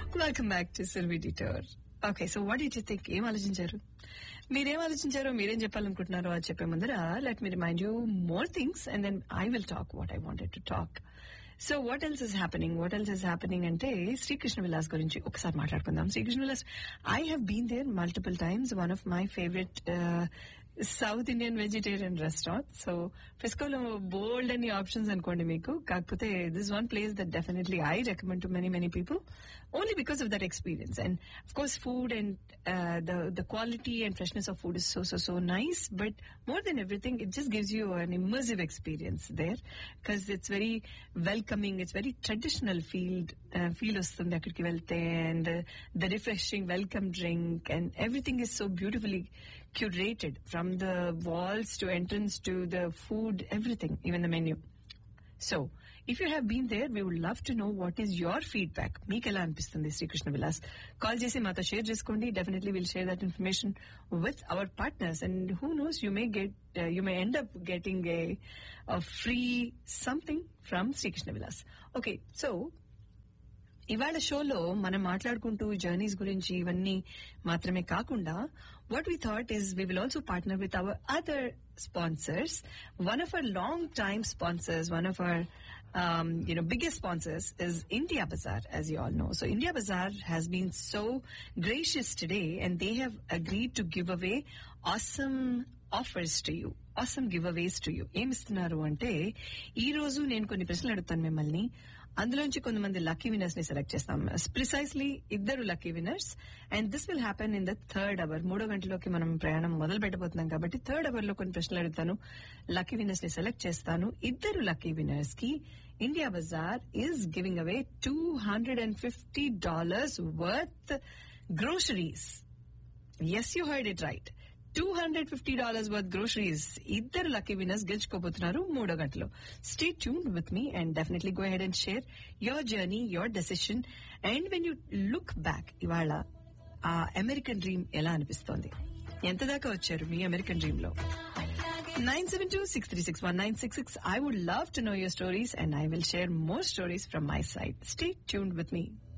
Welcome back to సిల్వీ detour. Okay, so what did you think? ఏం ఆలోచించారు? మీరేం ఆలోచించారో, మీరేం చెప్పాలనుకుంటున్నారో అది చెప్పే ముందర let me remind you more things and then I will talk what I wanted to talk. So what else is happening అంటే శ్రీకృష్ణ విలాస్ గురించి ఒకసారి మాట్లాడుకుందాం. Srikrishna Vilas, I have been there multiple times. One of my favourite south Indian vegetarian restaurant. So ఫెస్కోలో బోల్డ్ అన్ని options అనుకోండి మీకు. కాకపోతే this one place that definitely I recommend to many people only because of that experience. And of course food and the quality and freshness of food is so nice, but more than everything it just gives you an immersive experience there because it's very welcoming, it's very traditional feel ostundi akkadiki velte, and the refreshing welcome drink and everything is so beautifully curated from the walls to entrance to the food, everything, even the menu. So if you have been there, we would love to know what is your feedback. Meek ela anpistundi Srikrishna Vilas? Call chesi mato share cheskondi. Definitely we'll share that information with our partners, and who knows, you may end up getting a free something from Srikrishna Vilas. Okay, so ఇవాళ షోలో మనం మాట్లాడుకుంటూ journeys గురించి ఇవన్నీ మాత్రమే కాకుండా what we thought is we will also partner with our other sponsors. One of our long time sponsors, one of our biggest sponsors is India Bazaar, as you all know. So India Bazaar has been so gracious today, and they have agreed to give away awesome offers to you, awesome giveaways to you. ఏం ఇస్తున్నారు అంటే, ఈ రోజు నేను కొన్ని ప్రశ్నలు అడుగుతాను మిమ్మల్ని. అందులోంచి కొంతమంది లక్కీ విన్నర్స్ ని సెలెక్ట్ చేస్తాం. Precisely 2 lucky winners, and this will happen in the third hour. 3వ గంటలోకి మనం ప్రయాణం మొదలు పెట్టబోతున్నాం కాబట్టి థర్డ్ అవర్ లో కొన్ని ప్రశ్నలు అడుగుతాను, లక్కీ విన్నర్స్ ని సెలెక్ట్ చేస్తాను. 2 లక్కీ విన్నర్స్ కి India Bazaar is giving away $250 worth groceries. Yes, you heard it right, $250 worth groceries. 2 lucky winners గెలుచుకోబోతున్నారు 3వ గంటలో. Stay tuned with me and definitely go ahead and share your journey, your decision, and when you look back, ఇవాళ ఆ American dream ఎలా అనిపిస్తోంది? ఎంత దాకా వచ్చారు మీ American dream లో? 972-636-1966. I would love to know your stories and I will share more stories from my side. Stay tuned with me.